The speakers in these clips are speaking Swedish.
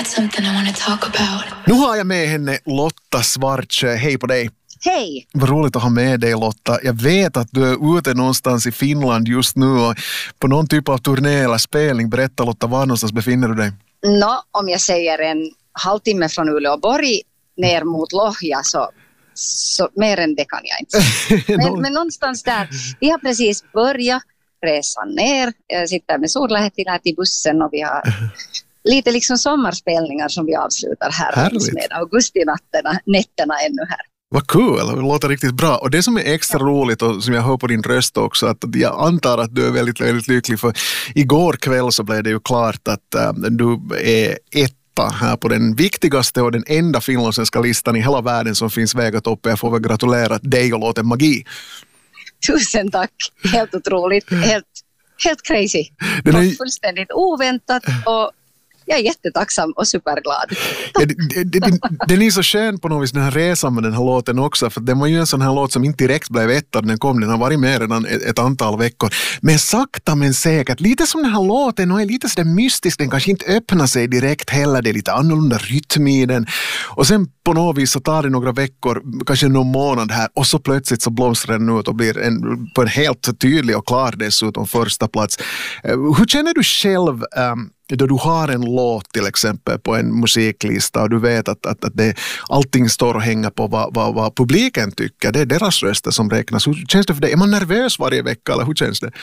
something I want to talk about. Nu har jag med henne Lotta Svartz. Hej på dig. Hej! Vad roligt att ha med dig, Lotta. Jag vet att du är ute någonstans i Finland just nu och på någon typ av turné eller spelning. Berätta, Lotta, var någonstans befinner du dig? Om jag säger en halvtimme från Uleåborg ner mot Lohja så mer än det kan jag inte. Men någonstans där. Vi har precis börjat resan ner. Jag sitter med Solahättilät i bussen och vi har lite liksom sommarspelningar som vi avslutar här med augusti-nätterna ännu här. Vad kul, det låter riktigt bra. Och det som är extra roligt och som jag hör på din röst också, att jag antar att du är väldigt, väldigt lycklig, för igår kväll så blev det ju klart att du är etta här på den viktigaste och den enda finlandssvenska listan i hela världen som finns vägat upp. Jag får väl gratulera dig och låten Magi. Tusen tack, helt otroligt, helt crazy. Fullständigt oväntat och jag är jättetacksam och superglad. Den är så skön på något vis, den här resan med den här låten också, för den var ju en sån här låt som inte direkt blev etta när den kom. Den har varit med redan ett antal veckor. Men sakta men säkert, lite som den här låten och är lite sådär mystisk, den kanske inte öppnar sig direkt heller, det är lite annorlunda rytm i den. Och sen på något vis så tar det några veckor, kanske någon månad här, och så plötsligt så blomstrar den ut och blir på en helt tydlig och klar dessutom första plats. Hur känner du själv då du har en låt till exempel på en musiklista och du vet att allting står och hänger på vad publiken tycker, det är deras röster som räknas. Hur känns det för dig? Är man nervös varje vecka eller hur känns det?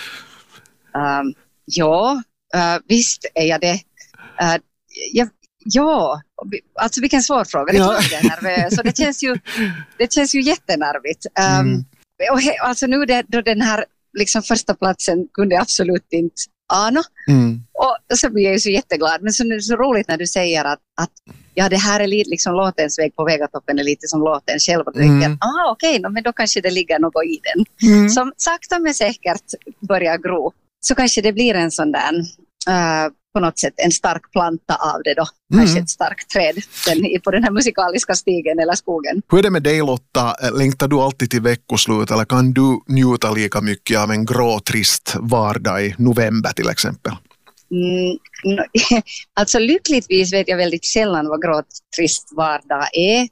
Visst är jag det. Ja, alltså vilken svår fråga. Det är klart jag är nervös och det känns ju jättenervigt. Alltså nu då den här liksom första platsen kunde jag absolut inte ana. Och så blir jag ju så jätteglad. Men så är det så roligt när du säger att det här är lite liksom låtens väg på vägatoppen är lite som låten själv. Och du tänker, okej, men då kanske det ligger något i den. Som sakta men säkert börjar gro. Så kanske det blir en sån där på något sätt en stark planta av det då. Kanske ett starkt träd på den här musikaliska stigen eller skogen. Hur är det med dig, Lotta? Längtar du alltid till veckoslut eller kan du njuta lika mycket av en grå, trist vardag i november till exempel? Alltså lyckligtvis vet jag väldigt sällan vad grå, trist vardag är.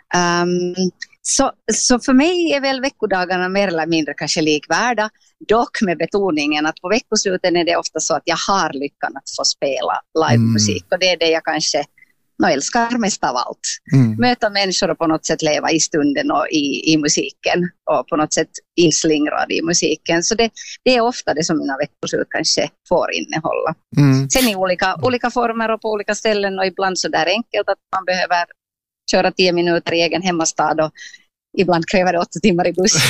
Så för mig är väl veckodagarna mer eller mindre kanske likvärda. Dock med betoningen att på veckosluten är det ofta så att jag har lyckan att få spela livemusik. Och det är det jag kanske älskar mest av allt. Möta människor och på något sätt leva i stunden och i musiken. Och på något sätt inslingrad i musiken. Så det är ofta det som mina veckoslut kanske får innehålla. Sen i olika former och på olika ställen. Och ibland så där enkelt att man behöver köra 10 minuter i egen hemmastad och ibland kräver det 8 timmar i buss.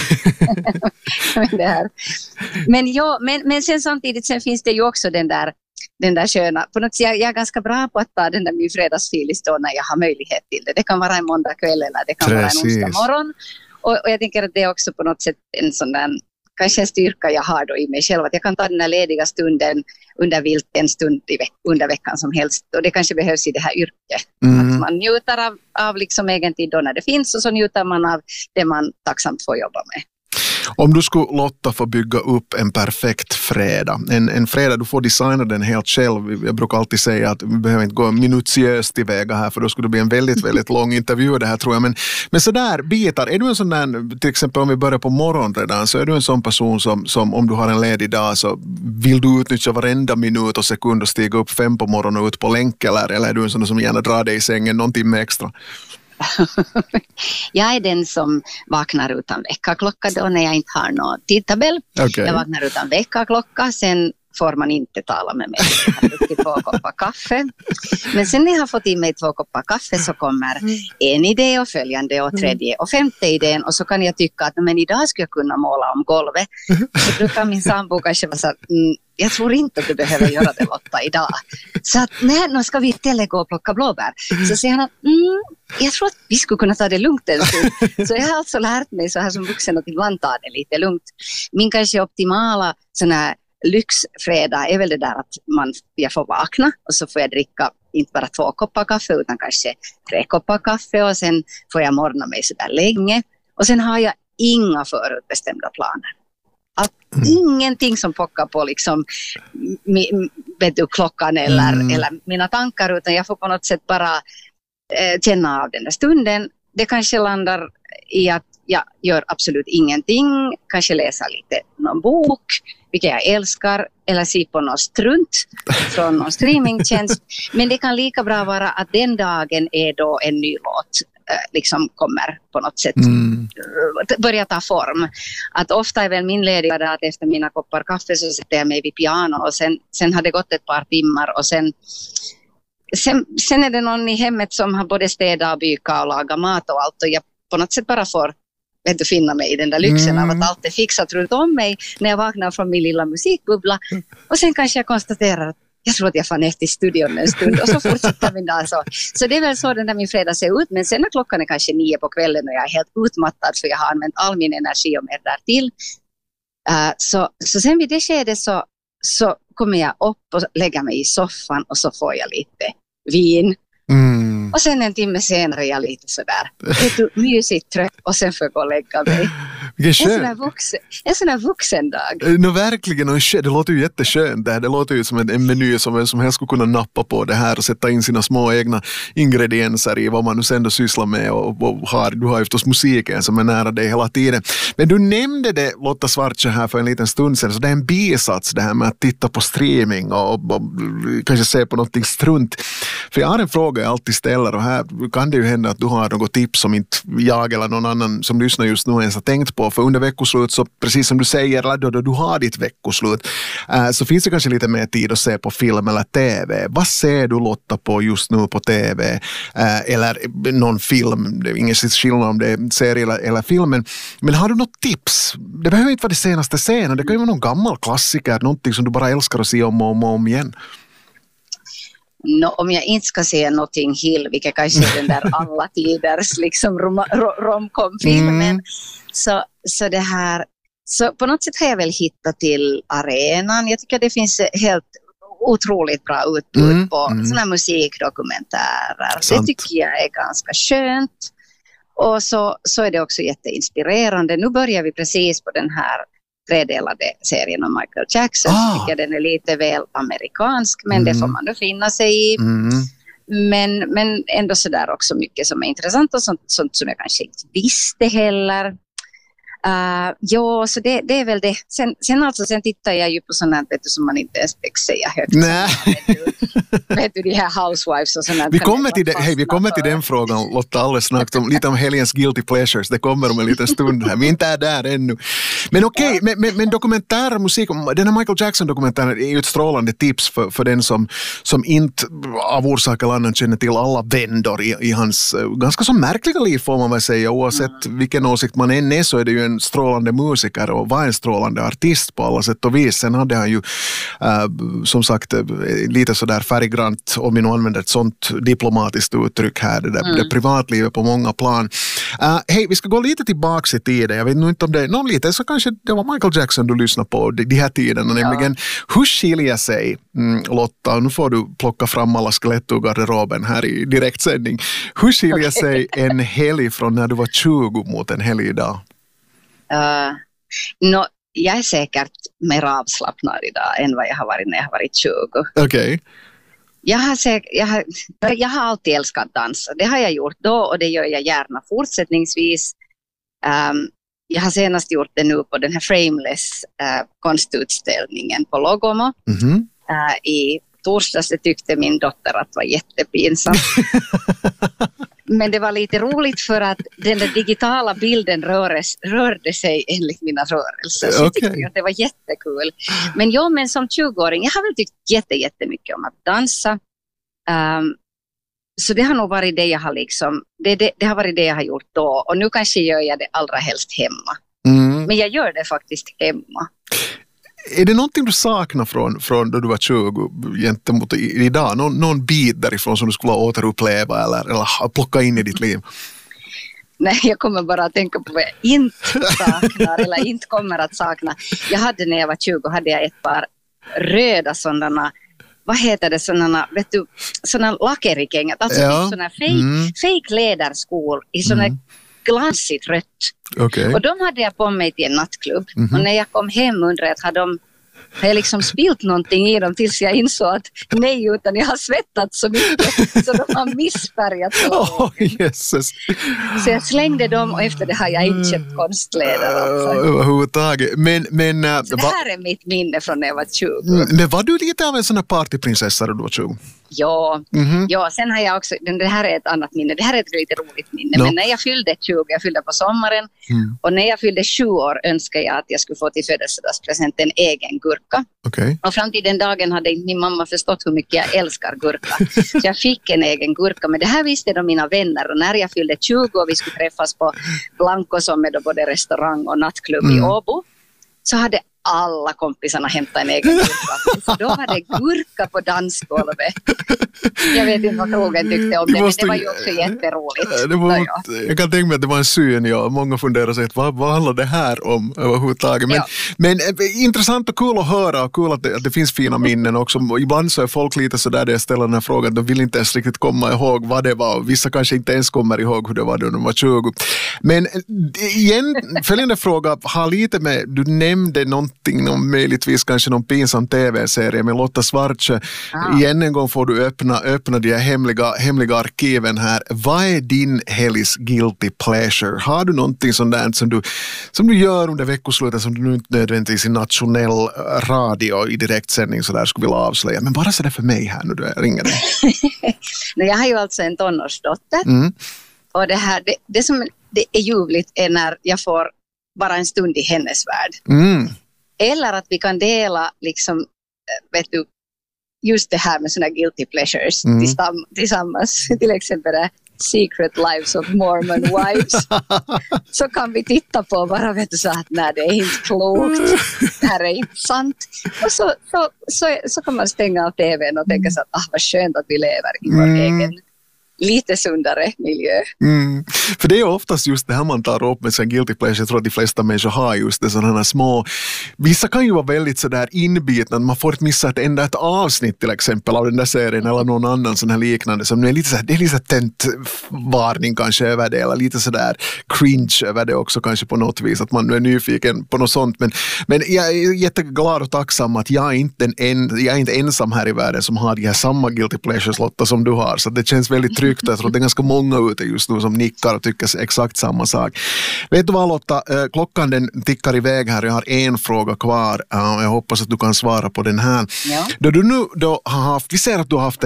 Men sen samtidigt sen finns det ju också den där sköna. På något sätt, jag är ganska bra på att ta den där min fredagsfilis då när jag har möjlighet till det. Det kan vara en måndag kväll eller det kan vara en onsdag morgon. Och jag tänker att det är också på något sätt en sån där kanske en styrka jag har då i mig själv. Att jag kan ta den här lediga stunden under vilken stund under veckan som helst. Och det kanske behövs i det här yrket. Att man njuter av liksom egen tid då när det finns. Och så njuter man av det man tacksamt får jobba med. Om du skulle, Lotta, få bygga upp en perfekt fredag. En fredag, du får designa den helt själv. Jag brukar alltid säga att vi behöver inte gå minutiöst tillväga här, för då skulle det bli en väldigt, väldigt lång intervju det här, tror jag. Men sådär bitar, är du en sån där, till exempel om vi börjar på morgon redan, så är du en sån person som om du har en ledig dag så vill du utnyttja varenda minut och sekund och stiga upp 5 på morgonen och ut på länk, eller är du en sån som gärna drar dig i sängen någon timme extra? Jag är den som vaknar utan väckarklocka då när jag inte har någon tidtabell. Okay. Jag vaknar utan väckarklocka, sen får man inte tala med mig. Jag har druckit 2 koppar kaffe. Men sen när jag har fått i mig 2 koppar kaffe så kommer en idé och följande och tredje och 5:e idén. Och så kan jag tycka att men idag ska jag kunna måla om golvet. Så brukar min sambo kanske vara så att jag tror inte att du behöver göra det, Lotta, idag. Så att nu ska vi istället gå och plocka blåbär. Så säger han att jag tror att vi skulle kunna ta det lugnt en stund. Så jag har alltså lärt mig så här som vuxen att ibland ta det lite lugnt. Min kanske optimala sån här lyxfredag är väl det där att jag får vakna och så får jag dricka inte bara 2 koppar kaffe utan kanske 3 koppar kaffe och sen får jag morgna mig så där länge. Och sen har jag inga förutbestämda planer. Ingenting som pockar på liksom vet du, klockan eller mina tankar, utan jag får på något sätt bara känna av den där stunden. Det kanske landar i att jag gör absolut ingenting, kanske läsa lite någon bok, vilket jag älskar, eller se på någon strunt från någon streamingtjänst. Men det kan lika bra vara att den dagen är då en ny låt liksom kommer på något sätt börja ta form. Att ofta är väl min lediga att efter mina koppar kaffe så sitter jag mig vid piano och sen har det gått ett par timmar och sen är det någon i hemmet som har både städat och byka och laga mat och allt, och jag på något sätt bara får finna mig i den där lyxen av att allt är fixat runt om mig när jag vaknar från min lilla musikbubbla, och sen kanske jag konstaterar att jag tror att jag fann efter i studion en stund och så fortsätter min dag så det är väl så den där min fredag ser ut, men sen när klockan är kanske 9 på kvällen och jag är helt utmattad för jag har använt all min energi och mer därtill, så sen vid det skedet så kommer jag upp och lägger mig i soffan och så får jag lite vin. Och sen en timme senare är jag lite sådär mysigt trött och sen får jag gå och lägga mig. En sån här vuxen dag. Verkligen, det låter ju jätteskönt där. Det låter ju som en meny som helst skulle kunna nappa på det här och sätta in sina små egna ingredienser i vad man nu sen då sysslar med och du har ju förstås musiken som är nära dig hela tiden. Men du nämnde det, Lotta Svartsjö, här för en liten stund sedan, så det är en bisats det här med att titta på streaming och kanske se på någonting strunt. För jag har en fråga jag alltid ställer, och här kan det ju hända att du har något tips som inte jag eller någon annan som lyssnar just nu ens har tänkt på. För under veckoslut, så precis som du säger, eller då du har ditt veckoslut, så finns det kanske lite mer tid att se på film eller tv. Vad ser du, Lotta, på just nu på tv? Eller någon film, det är ingen skillnad om det är serie eller film, men har du något tips? Det behöver inte vara det senaste scenen, det kan ju vara någon gammal klassiker, någonting som du bara älskar att se om igen. Om jag inte ska se någonting Hill, vilket kanske är den där alla tiders liksom romcom-filmen, så det här, så på något sätt har jag väl hittat till arenan. Jag tycker det finns helt otroligt bra utbud på såna här musikdokumentärer. Det tycker jag är ganska skönt, och så är det också jätteinspirerande. Nu börjar vi precis på den här tredelade serien om Michael Jackson. Jag tycker den är lite väl amerikansk, men det får man då finna sig i. Men ändå så där också mycket som är intressant och sånt som jag kanske inte visste heller. Så det är väl det. Sen tittar jag ju på sådana som man inte ens säga högt. Nej. Vet du, de här housewives och sådana. Vi kommer till den frågan, Lotta, alldeles snart lite om helgens guilty pleasures. Det kommer om en liten stund här. Vi är inte är där ännu. Men okej, men dokumentärmusik, den här Michael Jackson-dokumentären är ju ett strålande tips för den som inte av orsak eller annan känner till alla vändor i hans ganska så märkliga liv, får man väl säga. Oavsett vilken åsikt man än är, så är det ju en strålande musiker och var en strålande artist på alla sätt och vis. Sen hade han ju som sagt lite sådär färggrant, om vi nu använder ett sånt diplomatiskt uttryck här, det privatlivet på många plan. Hej, vi ska gå lite tillbaka i tiden. Jag vet nog inte om det är någon lite, så kanske det var Michael Jackson du lyssnade på de här tiderna, nämligen hur skiljer sig Lotta, nu får du plocka fram alla skelett ur garderoben här i direktsändning. Hur skiljer sig en helg från när du var 20 mot en helg idag? Jag är säkert mer avslappnad idag än vad jag har varit när jag har varit 20. Okej. Jag har alltid älskat dansa. Det har jag gjort då och det gör jag gärna fortsättningsvis. Jag har senast gjort det nu på den här Frameless konstutställningen på Logomo. I torsdags tyckte min dotter att det var jättepinsamt. Men det var lite roligt för att den där digitala bilden rörde sig enligt mina rörelser. Så jag tyckte att det var jättekul. Men som 20-åring, jag har väl tyckt jättemycket om att dansa. Så det har nog varit det jag har liksom, det har varit det jag har gjort då. Och nu kanske gör jag det allra helst hemma. Men jag gör det faktiskt hemma. Är det någonting du saknar från då du var 20 gentemot idag? Någon bit därifrån som du skulle återuppleva eller plocka in i ditt liv? Nej, jag kommer bara att tänka på vad jag inte saknar eller inte kommer att sakna. När jag var 20 hade jag ett par röda sådana, vad heter det, sådana lakerikängar. Alltså sådana fake läderskor i sådana glansigt rött. Okay. Och de hade jag på mig till en nattklubb. Och när jag kom hem undrade jag, har jag liksom spilt någonting i dem tills jag insåg att nej, utan jag har svettat så mycket så de har missfärgat. Jesus. Så jag slängde dem och efter det har jag inte köpt konstkläder. Överhuvudtaget. Men, så det här är mitt minne från när jag var 20. Men var du lite av en sån här partyprinsessa då du var 20? Ja, ja, sen har jag också, det här är ett annat minne, det här är ett lite roligt minne, men när jag fyllde 20, jag fyllde på sommaren och när jag fyllde 7 år önskade jag att jag skulle få till födelsedagspresent en egen gurka. Okay. Och fram till den dagen hade inte min mamma förstått hur mycket jag älskar gurka. Så jag fick en egen gurka, men det här visste de mina vänner och när jag fyllde 20 och vi skulle träffas på Blanco som är då både restaurang och nattklubb i Åbo, så hade alla kompisarna hämtade en egen gurka. Så då var det gurka på dansgolvet. Jag vet inte vad krogen tyckte om det, men det var ju också jätteroligt. Jag kan tänka mig att det var en syn, ja. Många funderar sig, vad handlar det här om överhuvudtaget? Men intressant och kul att höra och kul att det finns fina minnen också. Ibland så är folk lite sådär där jag ställer den här frågan, de vill inte ens riktigt komma ihåg vad det var. Vissa kanske inte ens kommer ihåg hur det var då de var 20. Men igen, följande fråga har lite med, du nämnde någonting om möjligtvis kanske någon pinsam tv-serie med Lotta Svartsjö. Igen en gång får du öppna de hemliga arkiven här. Vad är din helgs guilty pleasure? Har du någonting sånt där som du gör under veckoslutet som du nu inte nödvändigtvis i nationell radio i direktsändning så där skulle vilja avslöja? Men bara så där för mig här nu, du ringer dig. Jag har ju alltså en tonårsdotter. Och det som det är ljuvligt är när jag får bara en stund i hennes värld. Eller att vi kan dela liksom, vet du, just det här med såna guilty pleasures tillsammans. Till exempel det Secret Lives of Mormon Wives. Så kan vi titta på bara, vet du, så att nej, det är inte klokt. Det här är inte sant. Och så kan man stänga av tvn och tänka så att vad skönt att vi lever i vår egen lite sundare miljö. För det är oftast just det här man tar upp med sin guilty pleasure. Jag tror att de flesta människor har just det, sådana här små. Vissa kan ju vara väldigt sådär inbitna. Man får inte missa ett avsnitt till exempel av den där serien eller någon annan sån här liknande som är lite sådär, det är lite tänt varning kanske över det eller lite sådär cringe över det också kanske på något vis att man är nyfiken på något sånt. Men jag är jätteglad och tacksam att jag är inte ensam här i världen som har de här samma guilty pleasures, Lotta, som du har. Så det känns väldigt tryggt. Jag tror att det är ganska många ute just nu som nickar och tycker exakt samma sak. Vet du vad, Lotta? Klockan den tickar iväg här. Jag har en fråga kvar. Jag hoppas att du kan svara på den här. Ja. Då du nu då har haft, vi ser att du har haft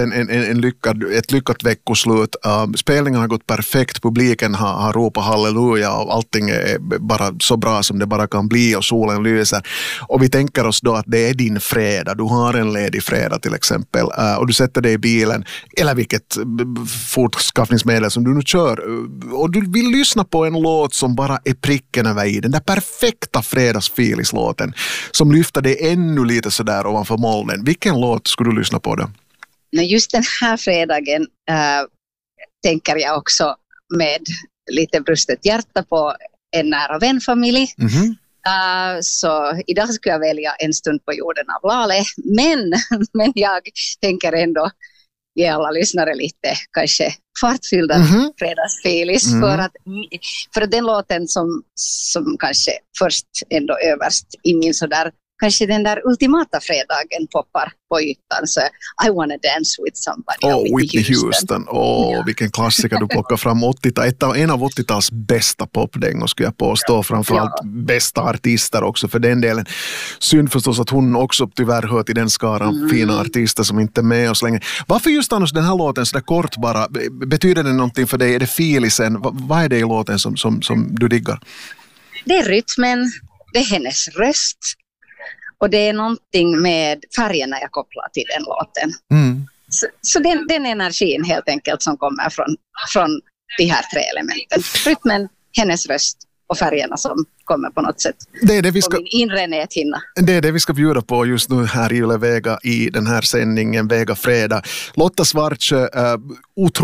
ett lyckat veckoslut. Spelningen har gått perfekt. Publiken har ropat halleluja och allting är bara så bra som det bara kan bli och solen lyser. Och vi tänker oss då att det är din fredag. Du har en ledig fredag till exempel. Och du sätter dig i bilen eller vilket fortskaffningsmedel som du nu kör och du vill lyssna på en låt som bara är pricken över i den där perfekta fredagsfilislåten som lyfter dig ännu lite sådär ovanför molnen. Vilken låt skulle du lyssna på då? Just den här fredagen tänker jag också med lite brustet hjärta på en nära vänfamilj. Så idag ska jag välja En stund på jorden av Lale, men jag tänker ändå ge alla lyssnare lite kanske fartfyllda fredagsfilis för att den låten som kanske först ändå överst i min sådär kanske den där ultimata fredagen poppar på ytan, så I wanna dance with somebody. Whitney Houston. Vilken klassiker du plockar fram. En av 80-tals bästa popdängor skulle jag påstå. Framförallt bästa artister också för den delen. Synd förstås att hon också tyvärr hör till den skaran fina artister som inte är med oss längre. Varför just annars den här låten så där kort bara? Betyder det någonting för dig? Är det filisen? Vad är det i låten som du diggar? Det är rytmen, det är hennes röst. Och det är någonting med färgerna jag kopplar till den låten. Så den energin helt enkelt som kommer från de här 3 elementen. Rytmen, hennes röst och färgerna som kommer på något sätt. Det är det vi ska, på min inre näthinna. Det är det vi ska bjuda på just nu här i Yle Vega i den här sändningen Vega Fredag. Lotta Svartsjö,